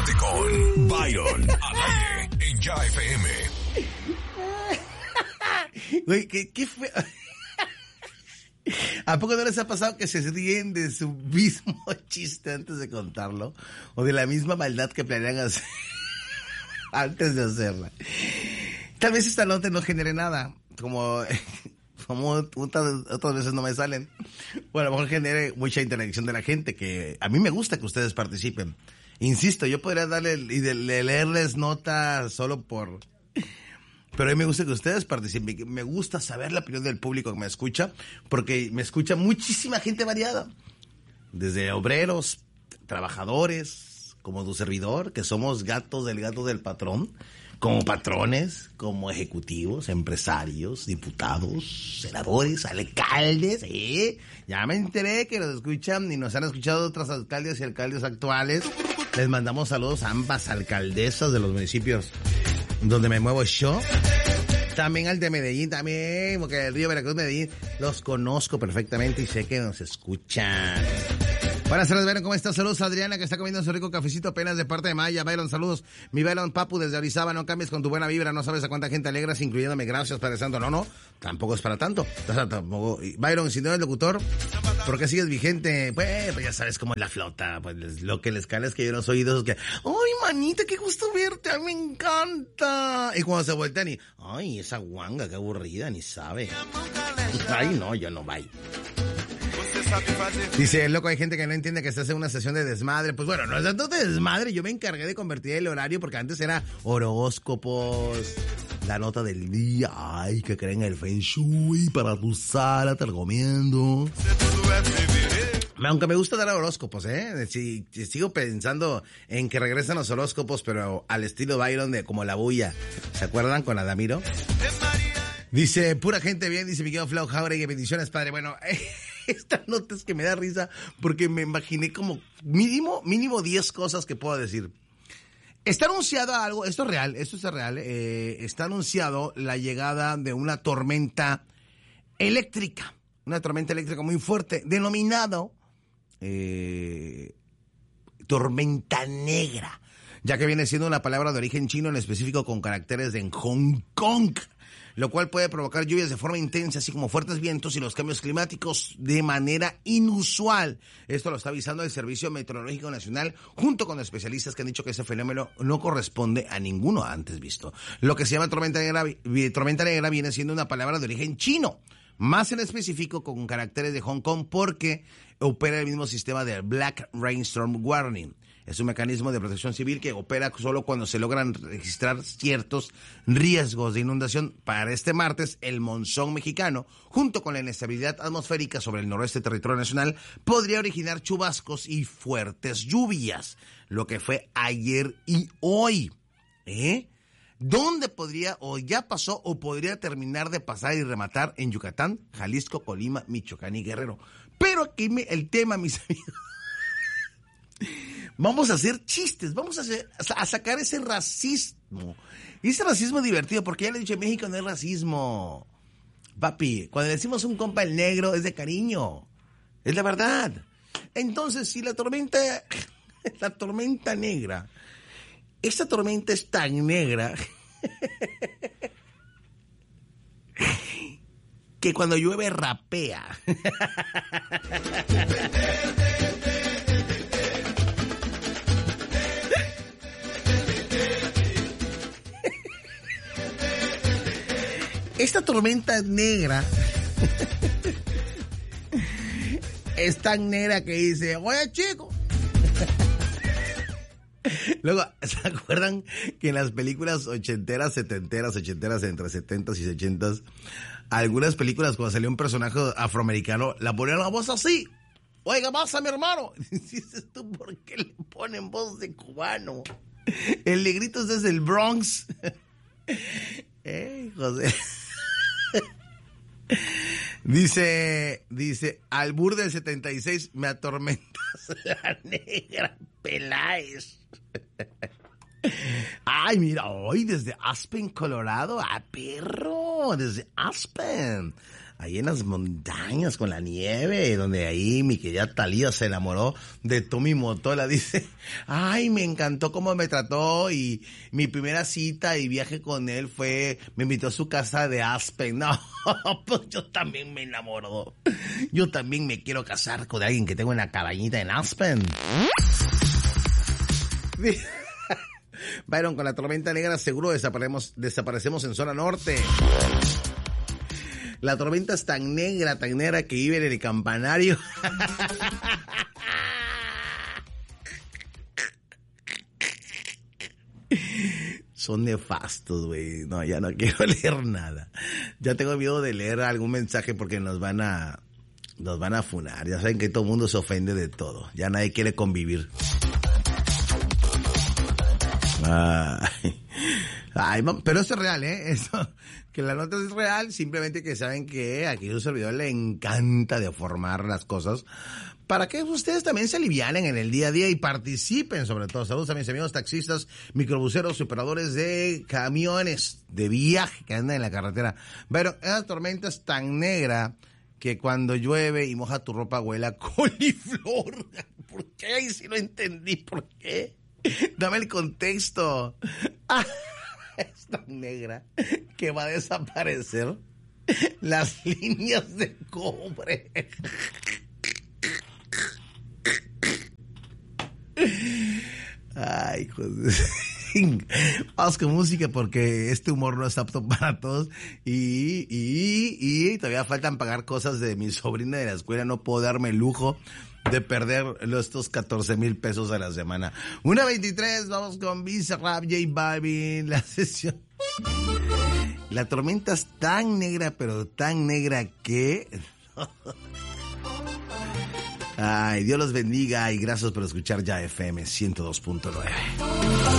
Conéctate con Byron al aire en Ya FM. Güey, ¿qué fue? ¿A poco no les ha pasado que se ríen de su mismo chiste antes de contarlo? O de la misma maldad que planean hacer antes de hacerla. Tal vez esta nota no genere nada, como otras veces no me salen. Bueno, a lo mejor genere mucha interacción de la gente, que a mí me gusta que ustedes participen. Insisto, yo podría darle y de leerles notas solo por... Pero a mí me gusta que ustedes participen. Me gusta saber la opinión del público que me escucha, porque me escucha muchísima gente variada. Desde obreros, trabajadores, como tu servidor, que somos gatos del gato del patrón, como patrones, como ejecutivos, empresarios, diputados, senadores, alcaldes, Ya me enteré que nos escuchan y nos han escuchado otras alcaldes y alcaldes actuales. Les mandamos saludos a ambas alcaldesas de los municipios donde me muevo yo. También al de Medellín, también, porque el Río Veracruz, Medellín, los conozco perfectamente y sé que nos escuchan. Buenas tardes, Byron, ¿cómo estás? Saludos a Adriana, que está comiendo su rico cafecito apenas de parte de Maya. Byron, saludos. Mi Byron Papu desde Orizaba, no cambies con tu buena vibra, no sabes a cuánta gente alegras, incluyéndome. Gracias, Padre Santo. No, tampoco es para tanto. O sea, tampoco. Byron, si no eres locutor, ¿por qué sigues vigente? Pues ya sabes cómo es la flota. Pues lo que les cala es que yo no soy de esos que, ¡ay, manita, qué gusto verte! ¡A mí me encanta! Y cuando se voltean y, ¡ay, esa guanga, qué aburrida, ni sabe! ¡Ay, no, yo no, bye! Dice, loco, hay gente que no entiende que estás en una sesión de desmadre. Pues bueno, no es tanto de desmadre. Yo me encargué de convertir el horario porque antes era horóscopos, la nota del día. Ay, que creen el Feng Shui para tu sala, te recomiendo. Aunque me gusta dar horóscopos, Sí, sigo pensando en que regresan los horóscopos, pero al estilo Byron de como la bulla. ¿Se acuerdan con Adamiro? Dice, pura gente bien, dice Miguel Flau Jauregui, bendiciones, padre. Bueno, esta nota es que me da risa porque me imaginé como mínimo 10 cosas que puedo decir. Está anunciado algo, esto es real, está anunciado la llegada de una tormenta eléctrica muy fuerte, denominado tormenta negra, ya que viene siendo una palabra de origen chino, en específico con caracteres en Hong Kong, lo cual puede provocar lluvias de forma intensa, así como fuertes vientos y los cambios climáticos de manera inusual. Esto lo está avisando el Servicio Meteorológico Nacional, junto con especialistas que han dicho que ese fenómeno no corresponde a ninguno antes visto. Lo que se llama tormenta negra viene siendo una palabra de origen chino, más en específico con caracteres de Hong Kong, porque opera el mismo sistema del Black Rainstorm Warning. Es un mecanismo de protección civil que opera solo cuando se logran registrar ciertos riesgos de inundación. Para este martes, el monzón mexicano, junto con la inestabilidad atmosférica sobre el noroeste del territorio nacional, podría originar chubascos y fuertes lluvias, lo que fue ayer y hoy. ¿Dónde podría, o ya pasó, o podría terminar de pasar y rematar? En Yucatán, Jalisco, Colima, Michoacán y Guerrero. Pero aquí el tema, mis amigos. Vamos a hacer chistes, vamos a sacar ese racismo. Y ese racismo divertido, porque ya le he dicho, en México no es racismo. Papi, cuando le decimos un compa el negro es de cariño. Es la verdad. Entonces, si la tormenta negra, esta tormenta es tan negra que cuando llueve rapea. Esta tormenta negra es tan negra que dice, oye, chico. Luego, ¿se acuerdan que en las películas ochenteras, entre 70s y 80s, algunas películas cuando salió un personaje afroamericano, la ponían la voz así? Oiga, pasa, mi hermano. Dices tú, ¿por qué le ponen voz de cubano? El negrito es desde el Bronx. José. Dice, albur del 76, me atormentas la negra Peláez. Ay, mira, hoy desde Aspen, Colorado, perro, desde Aspen. ahí en las montañas con la nieve, donde ahí mi querida Talía se enamoró de Tommy Motola. Dice, ay, me encantó cómo me trató y mi primera cita y viaje con él me invitó a su casa de Aspen. No, pues yo también me enamoro. Yo también me quiero casar con alguien que tenga una cabañita en Aspen. Byron, con la tormenta negra seguro desaparecemos en zona norte. La tormenta es tan negra que vive en el campanario. Son nefastos, güey. No, ya no quiero leer nada. Ya tengo miedo de leer algún mensaje porque nos van a funar. Ya saben que todo el mundo se ofende de todo. Ya nadie quiere convivir. Ay, pero eso es real, eso, que la nota es real, simplemente que saben que aquí a un servidor le encanta deformar las cosas para que ustedes también se alivianen en el día a día y participen, sobre todo. Saludos a mis amigos taxistas, microbuseros y operadores de camiones de viaje que andan en la carretera. Pero esa tormenta es tan negra que cuando llueve y moja tu ropa huele a coliflor. ¿Por qué? Ahí sí lo entendí, ¿por qué? Dame el contexto. Es tan negra que va a desaparecer las líneas de cobre. Ay, joder. Vamos con música porque este humor no es apto para todos y todavía faltan pagar cosas de mi sobrina de la escuela. No puedo darme el lujo de perder estos 14,000 pesos a la semana. 1:23, vamos con Bizarrap, J Balvin, la sesión. La tormenta es tan negra, pero tan negra que... Ay, Dios los bendiga y gracias por escuchar Ya FM 102.9.